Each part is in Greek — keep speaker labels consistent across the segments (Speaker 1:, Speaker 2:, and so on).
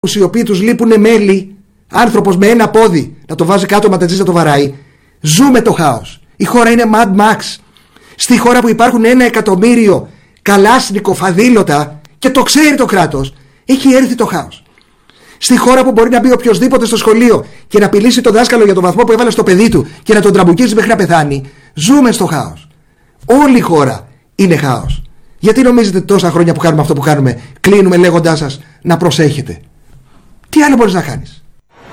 Speaker 1: οι οποίοι τους λείπουνε μέλη, άνθρωπος με ένα πόδι να το βάζει κάτω ματατζής να το βαράει. Ζούμε το χάος. Η χώρα είναι Mad Max. Στη χώρα που υπάρχουν 1 εκατομμύριο καλάσνικο φαδήλωτα και το ξέρει το κράτος, έχει έρθει το χάος. Στη χώρα που μπορεί να μπει οποιοδήποτε στο σχολείο και να απειλήσει τον δάσκαλο για τον βαθμό που έβαλε στο παιδί του και να τον τραμπουκίσει μέχρι να πεθάνει, ζούμε στο χάος. Όλη η χώρα είναι χάος. Γιατί νομίζετε τόσα χρόνια που κάνουμε αυτό που κάνουμε, κλείνουμε λέγοντάς σας να προσέχετε? Τι άλλο μπορείς να κάνεις?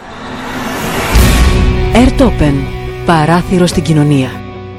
Speaker 2: Airtopen. Παράθυρο στην κοινωνία.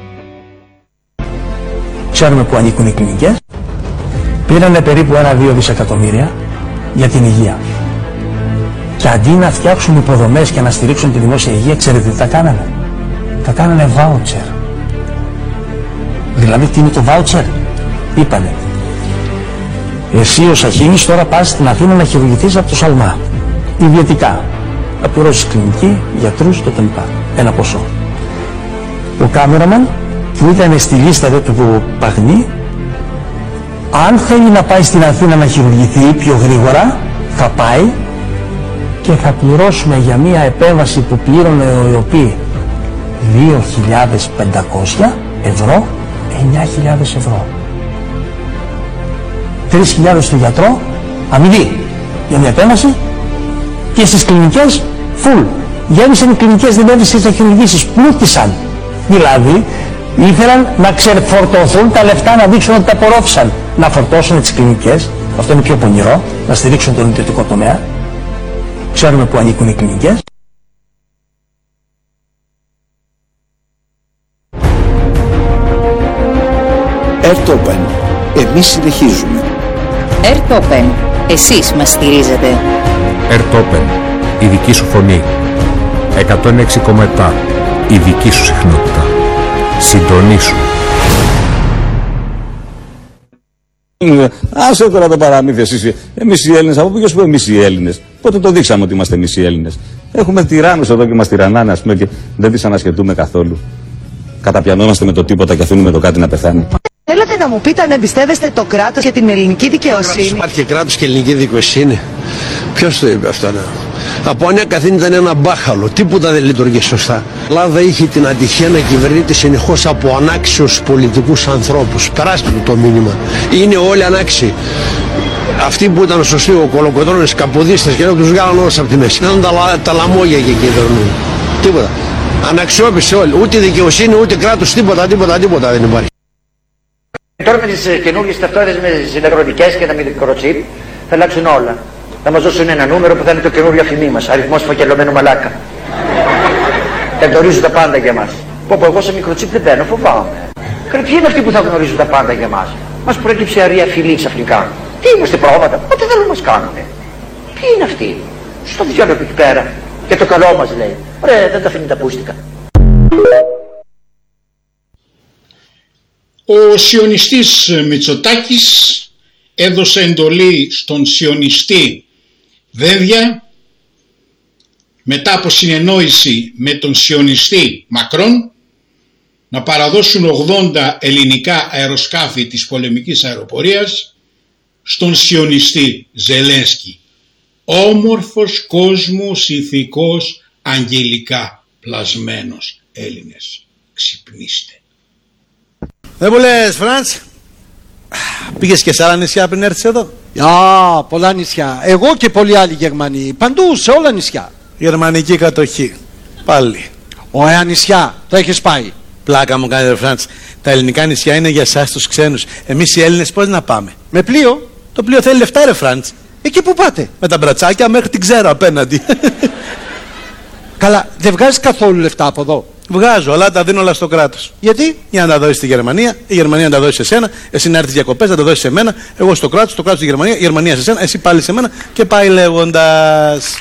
Speaker 3: Ξέρουμε που ανήκουν οι κλινικές. Πήρανε περίπου 1-2 δισεκατομμύρια για την υγεία. Και αντί να φτιάξουν υποδομές και να στηρίξουν τη δημόσια υγεία, ξέρετε τι τα κάνανε? Τα κάνανε voucher. Δηλαδή τι είναι το voucher? Είπανε, εσύ ο Σαχίνης τώρα πας στην Αθήνα να χειρουργηθείς από το Σαλμά. Ιδιωτικά. Να πληρώσεις κλινική, γιατρούς κτλ. Ένα ποσό. Ο κάμεραμαν που ήταν στη λίστα του Παγνή, αν θέλει να πάει στην Αθήνα να χειρουργηθεί πιο γρήγορα, θα πάει και θα πληρώσουμε για μία επέμβαση που πλήρωνε ο ΕΟΠΗ 2.500 ευρώ, 9.000 ευρώ. 3.000 στο γιατρό, αμοιβή για μια επέμβαση, και στις κλινικές full. Γέμισαν οι κλινικές, δεν έβρισες να χειρουργήσεις, πλούτησαν. Δηλαδή ήθελαν να ξεφορτωθούν τα λεφτά, να δείξουν ότι τα απορρόφησαν. Να φορτώσουν τις κλινικές, αυτό είναι πιο πονηρό, να στηρίξουν τον ιδιωτικό τομέα. Ξέρουμε που ανήκουν οι κλινικές.
Speaker 4: Airtopen. Εμείς συνεχίζουμε.
Speaker 5: Airtopen. Εσείς μας στηρίζετε.
Speaker 6: Airtopen. Η δική σου φωνή. 106,7. Η δική σου συχνότητα. Συντονίσου.
Speaker 7: Άσε τώρα το παραμύθι εσείς. Εμείς οι Έλληνες, από ποιος που εμείς οι Έλληνες? Πότε το δείξαμε ότι είμαστε εμείς οι Έλληνες? Έχουμε τυράννους εδώ και μας τυραννάνε, ας πούμε, και δεν τις ανασχετούμε καθόλου. Καταπιανόμαστε με το τίποτα και αφήνουμε το κάτι να πεθάνει.
Speaker 8: Θέλετε να μου πείτε αν εμπιστεύεστε το κράτος και την ελληνική δικαιοσύνη?
Speaker 9: Υπάρχει κράτος και ελληνική δικαιοσύνη? Ποιος το είπε αυτό? Από ανέκαθεν ήταν ένα μπάχαλο, τίποτα δεν λειτουργεί σωστά. Η Ελλάδα είχε την ατυχία να κυβερνείται συνεχώς από ανάξιους πολιτικούς ανθρώπους. Περάστε το μήνυμα. Είναι όλοι ανάξιοι. Αυτοί που ήταν σωστοί, ο Κολοκοτρώνης, καποδίστες και τους βγάλαν όλους από τη μέση. Ήταν τα λαμόγια και κυβερνούν. Τίποτα. Αναξιόπιστοι όλοι. Ούτε δικαιοσύνη, ούτε κράτος, τίποτα δεν υπάρχει.
Speaker 10: Τώρα με τις καινούργιες ταυτότητες, με τις ηλεκτρονικές και τα μικροτσίπ, θα αλλάξουν όλα. Θα μας δώσουν ένα νούμερο που θα είναι το καινούργιο αφημί μας, αριθμός φακελωμένου μαλάκα. Θα γνωρίζουν τα πάντα για μας. Πω, εγώ σε μικροτσίπ δεν μπαίνω, φοβάμαι. Ποιοι είναι αυτοί που θα γνωρίζουν τα πάντα για μας? Μας προέκυψε αρία φυλή ξαφνικά. Τι είμαστε πρόβατα, ό,τι θέλουν να μας κάνουνε. Ποιοι είναι αυτοί? Στο διάλογο εκεί πέρα. Και το καλό μας λέει. Ωραία, δεν τα αφήνει τα πούστικα.
Speaker 11: Ο σιωνιστής Μητσοτάκης έδωσε εντολή στον σιωνιστή Βέβια, μετά από συνεννόηση με τον σιωνιστή Μακρόν, να παραδώσουν 80 ελληνικά αεροσκάφη της πολεμικής αεροπορίας στον σιωνιστή Ζελένσκι. Όμορφος κόσμος, ηθικός, αγγελικά πλασμένος Έλληνες. Ξυπνήστε.
Speaker 12: Δεν μου λες, Φραντς, πήγες και σε άλλα νησιά πριν έρθεις εδώ?
Speaker 13: Πολλά νησιά. Εγώ και πολλοί άλλοι Γερμανοί. Παντού, σε όλα νησιά.
Speaker 12: Γερμανική κατοχή. Πάλι.
Speaker 13: Ωραία νησιά. Το έχεις πάει?
Speaker 12: Πλάκα μου κάνετε, Φραντς. Τα ελληνικά νησιά είναι για εσάς τους ξένους. Εμείς οι Έλληνες πώς να πάμε?
Speaker 13: Με πλοίο.
Speaker 12: Το πλοίο θέλει λεφτά, ρε Φραντς.
Speaker 13: Εκεί που πάτε?
Speaker 12: Με τα μπρατσάκια μέχρι την Ξέρω απέναντι.
Speaker 13: Καλά, δεν βγάζεις καθόλου λεφτά από εδώ?
Speaker 12: Βγάζω, αλλά τα δίνω όλα στο κράτος.
Speaker 13: Γιατί?
Speaker 12: Για να τα δώσεις στη Γερμανία, η Γερμανία να τα δώσει σε σένα, εσύ να έρθεις διακοπές, να τα δώσεις σε μένα, εγώ στο κράτος, το κράτος στη Γερμανία, η Γερμανία σε σένα, εσύ πάλι σε μένα και πάει λέγοντας.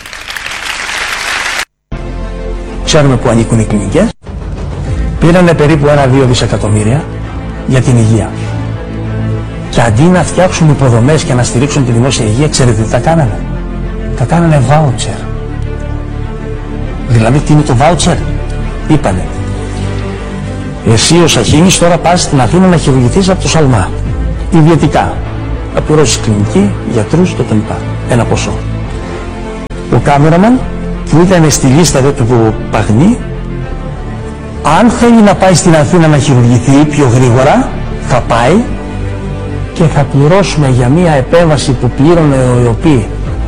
Speaker 3: Ξέρουμε που ανήκουν οι κλινικές. Πήρανε περίπου 1-2 δισεκατομμύρια για την υγεία. Και αντί να φτιάξουν υποδομές και να στηρίξουν τη δημόσια υγεία, ξέρετε τι τα κάνανε? Τα κάνανε voucher. Δηλαδή τι είναι το voucher? Είπανε, εσύ ο Σαχίνης τώρα πας στην Αθήνα να χειρουργηθείς από το Σαλμά. Ιδιωτικά. Να πληρώσεις κλινική, γιατρούς κτλ. Ένα ποσό. κάμεραμαν που ήταν στη λίστα του Παγνή, αν θέλει να πάει στην Αθήνα να χειρουργηθεί πιο γρήγορα, θα πάει και θα πληρώσουμε για μια επέμβαση που πλήρωνε ο ΕΟΠΗ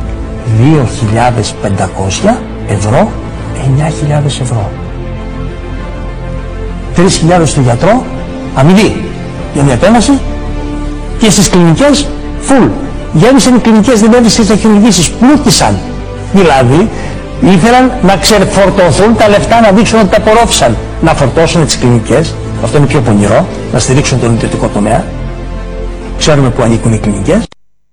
Speaker 3: 2.500 ευρώ, 9.000 ευρώ. 3.000 στο γιατρό, αμοιβή για μια επέμβαση, και στις κλινικές full. Γέμισαν οι κλινικές, δεν έβρισαν να χειρουργήσεις, πλούτησαν. Δηλαδή ήθελαν να ξεφορτωθούν τα λεφτά, να δείξουν ότι τα απορρόφησαν. Να φορτώσουν τις κλινικές, αυτό είναι πιο πονηρό, να στηρίξουν τον ιδιωτικό τομέα. Ξέρουμε που ανήκουν οι κλινικές.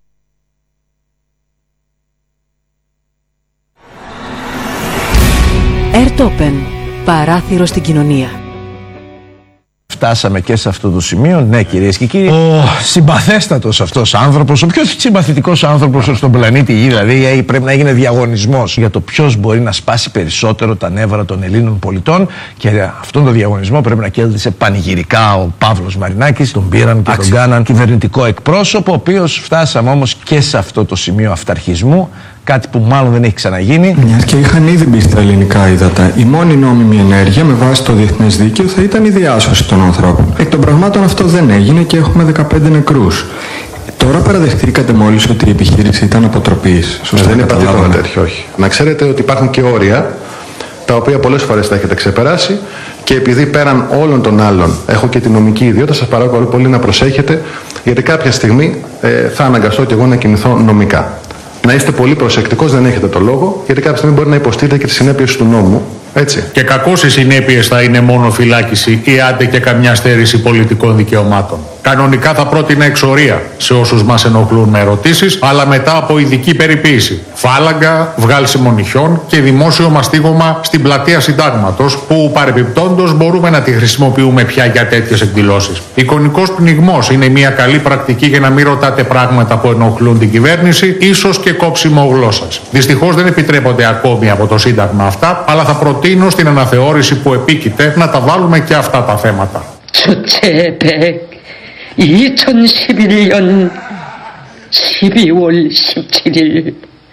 Speaker 2: Ερτόπεν, παράθυρο στην κοινωνία.
Speaker 14: Φτάσαμε και σε αυτό το σημείο, ναι κυρίες και κύριοι. Ο συμπαθέστατος αυτός άνθρωπος, ο πιο συμπαθητικός άνθρωπος στον πλανήτη Γη, δηλαδή πρέπει να γίνει διαγωνισμός για το ποιος μπορεί να σπάσει περισσότερο τα νεύρα των Ελλήνων πολιτών, και αυτόν τον διαγωνισμό πρέπει να κέρδισε πανηγυρικά ο Παύλος Μαρινάκης. Τον πήραν και τον κάναν κυβερνητικό εκπρόσωπο, ο οποίος φτάσαμε όμως και σε αυτό το σημείο αυταρχισμού. Κάτι που μάλλον δεν έχει ξαναγίνει.
Speaker 6: Μιας και είχαν ήδη μπει στα ελληνικά ύδατα, η μόνη νόμιμη ενέργεια με βάση το διεθνές δίκαιο θα ήταν η διάσωση των ανθρώπων. Εκ των πραγμάτων αυτό δεν έγινε και έχουμε 15 νεκρούς. Τώρα παραδεχτήκατε μόλις ότι η επιχείρηση ήταν αποτροπής.
Speaker 15: Δεν είναι πατήτο τέτοιο, όχι. Να ξέρετε ότι υπάρχουν και όρια τα οποία πολλές φορές τα έχετε ξεπεράσει, και επειδή πέραν όλων των άλλων έχω και την νομική ιδιότητα, σας παρακαλώ πολύ να προσέχετε, γιατί κάποια στιγμή θα αναγκαστώ και εγώ να κινηθώ νομικά. Να είστε πολύ προσεκτικός, δεν έχετε το λόγο, γιατί κάποια στιγμή μπορεί να υποστείτε και τις συνέπειες του νόμου. Έτσι.
Speaker 11: Και κακώς οι συνέπειες θα είναι μόνο φυλάκιση ή άντε και καμιά στέρηση πολιτικών δικαιωμάτων. Κανονικά θα πρότεινα εξορία σε όσους μας ενοχλούν με ερωτήσεις, αλλά μετά από ειδική περιποίηση. Φάλαγγα, βγάλσιμο νυχιών και δημόσιο μαστίγωμα στην πλατεία Συντάγματος, που παρεπιπτόντως μπορούμε να τη χρησιμοποιούμε πια για τέτοιες εκδηλώσεις. Εικονικός πνιγμός είναι μια καλή πρακτική για να μην ρωτάτε πράγματα που ενοχλούν την κυβέρνηση, ίσως και κόψιμο γλώσσας. Δυστυχώς δεν επιτρέπονται ακόμη από το Σύνταγμα αυτά, αλλά θα προτείνω στην αναθεώρηση που επίκειται να τα βάλουμε και αυτά τα θέματα.
Speaker 16: 2011년 12월 17일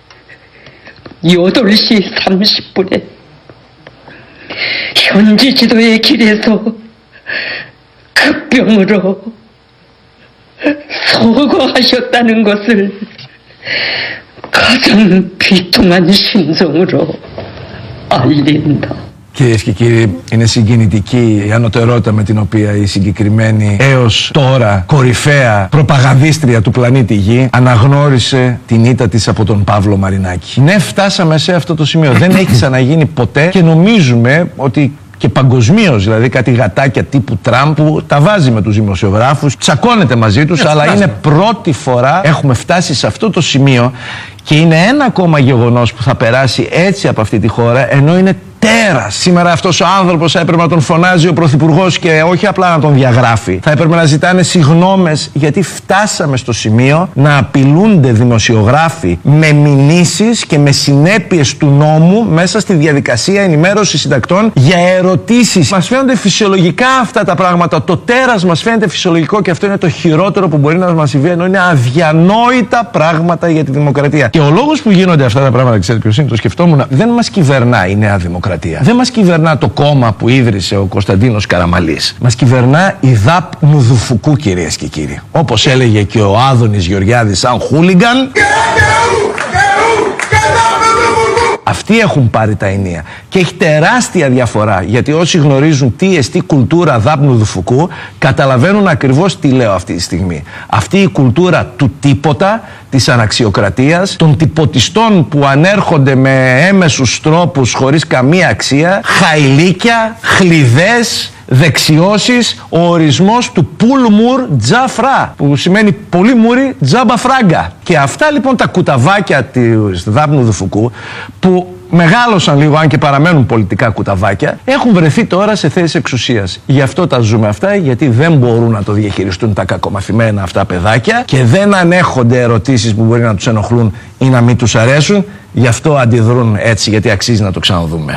Speaker 16: 8시 30분에 현지 지도의 길에서 급병으로 서거하셨다는 것을 가장 비통한 심정으로 알린다.
Speaker 14: Κυρίες και κύριοι, είναι συγκινητική η ανωτερότητα με την οποία η συγκεκριμένη έως τώρα κορυφαία προπαγανδίστρια του πλανήτη Γη αναγνώρισε την ήττα της από τον Παύλο Μαρινάκη. Ναι, φτάσαμε σε αυτό το σημείο. Δεν έχει ξαναγίνει ποτέ και νομίζουμε ότι και παγκοσμίως, δηλαδή κάτι γατάκια τύπου Τραμπ που τα βάζει με τους δημοσιογράφους, τσακώνεται μαζί τους, αλλά είναι πρώτη φορά έχουμε φτάσει σε αυτό το σημείο, και είναι ένα ακόμα γεγονός που θα περάσει έτσι από αυτή τη χώρα, ενώ είναι τέρας. Σήμερα αυτός ο άνθρωπος θα έπρεπε να τον φωνάζει ο Πρωθυπουργός και όχι απλά να τον διαγράφει. Θα έπρεπε να ζητάνε συγγνώμες, γιατί φτάσαμε στο σημείο να απειλούνται δημοσιογράφοι με μηνύσεις και με συνέπειες του νόμου μέσα στη διαδικασία ενημέρωσης συντακτών για ερωτήσεις. Μας φαίνονται φυσιολογικά αυτά τα πράγματα. Το τέρας μας φαίνεται φυσιολογικό, και αυτό είναι το χειρότερο που μπορεί να μας συμβεί, ενώ είναι αδιανόητα πράγματα για τη δημοκρατία. Και ο λόγος που γίνονται αυτά τα πράγματα, ξέρετε ποιος είναι, το σκεφτόμουν, δεν μας κυβερνά η Νέα Δημοκρατία. Δεν μας κυβερνά το κόμμα που ίδρυσε ο Κωνσταντίνος Καραμαλής. Μας κυβερνά η ΔΑΠ Νουδουφουκού, κυρίες και κύριοι. Όπως έλεγε και ο Άδωνης Γεωργιάδης σαν χούλιγκαν. Αυτοί έχουν πάρει τα ενία. Και έχει τεράστια διαφορά, γιατί όσοι γνωρίζουν τι εστί κουλτούρα ΔΑΠ Νουδουφουκού καταλαβαίνουν ακριβώς τι λέω αυτή τη στιγμή. Αυτή η κουλτούρα του τίποτα, της αναξιοκρατίας, των τυποτιστών που ανέρχονται με έμεσους τρόπους χωρίς καμία αξία, χαϊλίκια, χλιδές, δεξιώσεις, ο ορισμός του πουλμουρ τζαφρά, που σημαίνει πολύ μουρι τζάμπα φράγκα. Και αυτά λοιπόν τα κουταβάκια της ΔΑΠ Νουδουφουκού, που μεγάλωσαν λίγο, αν και παραμένουν πολιτικά κουταβάκια, έχουν βρεθεί τώρα σε θέσεις εξουσίας. Γι' αυτό τα ζούμε αυτά, γιατί δεν μπορούν να το διαχειριστούν τα κακομαθημένα αυτά παιδάκια και δεν ανέχονται ερωτήσεις που μπορεί να τους ενοχλούν ή να μην τους αρέσουν. Γι' αυτό αντιδρούν έτσι, γιατί αξίζει να το ξαναδούμε.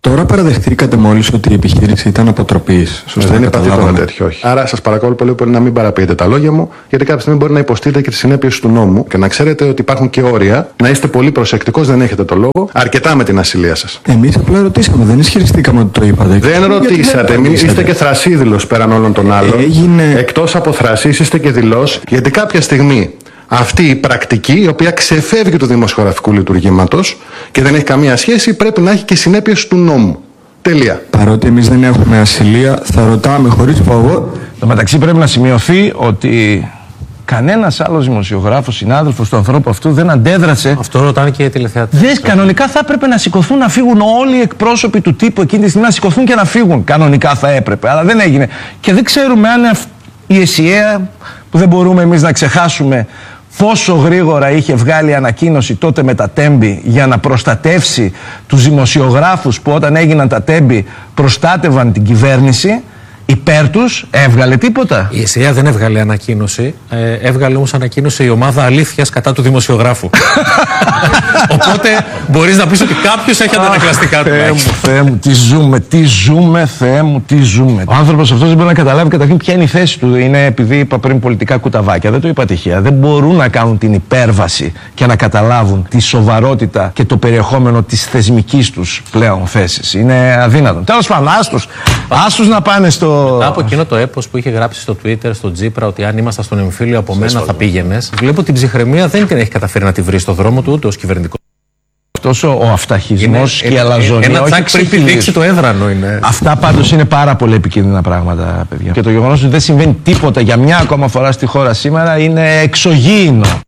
Speaker 6: Τώρα παραδεχτήκατε μόλις ότι η επιχείρηση ήταν αποτροπής. Σωστά,
Speaker 15: δεν είπα τίποτα τέτοιο, όχι. Άρα σας παρακαλώ πολύ να μην παραποιείτε τα λόγια μου, γιατί κάποια στιγμή μπορεί να υποστείτε και τις συνέπειες του νόμου και να ξέρετε ότι υπάρχουν και όρια. Να είστε πολύ προσεκτικός, δεν έχετε το λόγο. Αρκετά με την ασυλία σας.
Speaker 6: Εμείς απλά ρωτήσαμε, δεν ισχυριστήκαμε ότι το είπατε.
Speaker 15: Δεν ρωτήσατε. Είστε και θρασίδηλος πέραν όλων των άλλων. Εκτός από θρασής είστε και δηλός, γιατί κάποια στιγμή αυτή η πρακτική, η οποία ξεφεύγει του δημοσιογραφικού λειτουργήματος και δεν έχει καμία σχέση, πρέπει να έχει και συνέπειες του νόμου. Τελεία.
Speaker 6: Παρότι εμείς δεν έχουμε ασυλία, θα ρωτάμε χωρίς φόβο.
Speaker 14: Στο μεταξύ πρέπει να σημειωθεί ότι κανένας άλλος δημοσιογράφος, συνάδελφος του ανθρώπου αυτού δεν αντέδρασε.
Speaker 17: Αυτό ρωτάνε και οι τηλεθεατές.
Speaker 14: Δες, κανονικά θα έπρεπε να σηκωθούν να φύγουν όλοι οι εκπρόσωποι του τύπου εκείνη τη στιγμή, να σηκωθούν και να φύγουν. Κανονικά θα έπρεπε, αλλά δεν έγινε. Και δεν ξέρουμε αν η ΕΣΥΑ, που δεν μπορούμε εμείς να ξεχάσουμε πόσο γρήγορα είχε βγάλει ανακοίνωση τότε με τα τέμπη για να προστατεύσει τους δημοσιογράφους που όταν έγιναν τα τέμπη προστάτευαν την κυβέρνηση, υπέρ τους, έβγαλε τίποτα?
Speaker 17: Η ΕΣΥΑ δεν έβγαλε ανακοίνωση, έβγαλε όμως ανακοίνωση η ομάδα αλήθειας κατά του δημοσιογράφου. Οπότε μπορείς να πεις ότι κάποιος έχει αντανακλαστικά του.
Speaker 14: Θεέ μου, τι ζούμε, Θεέ μου, τι ζούμε. Ο άνθρωπος αυτός δεν μπορεί να καταλάβει καταρχήν ποια είναι η θέση του. Είναι, επειδή είπα πριν, πολιτικά κουταβάκια. Δεν το είπα τυχαία. Δεν μπορούν να κάνουν την υπέρβαση και να καταλάβουν τη σοβαρότητα και το περιεχόμενο της θεσμικής τους πλέον θέσης. Είναι αδύνατον. Τέλος πάντων, άστους να πάνε στο.
Speaker 17: Μετά από εκείνο το έπος που είχε γράψει στο Twitter, στο Τζίπρα, ότι αν ήμασταν στον εμφύλιο από μένα θα πήγαινες. Βλέπω την ψυχραιμία δεν την έχει καταφέρει να τη βρει στο δρόμο του ούτε ως κυβερνητικό.
Speaker 14: Αυτός ο αυταχισμός και η αλαζονία.
Speaker 17: Ένα τσάκ πρέπει να δείξει το έδρανο είναι.
Speaker 14: Αυτά πάντως είναι πάρα πολύ επικίνδυνα πράγματα, παιδιά. Και το γεγονός ότι δεν συμβαίνει τίποτα για μια ακόμα φορά στη χώρα σήμερα είναι εξωγήινο.